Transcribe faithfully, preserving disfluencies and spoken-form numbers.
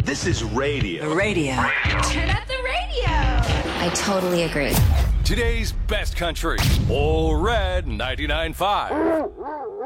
This is radio. Radio. Turn up the radio. I totally agree. Today's best country. All Red ninety-nine point five.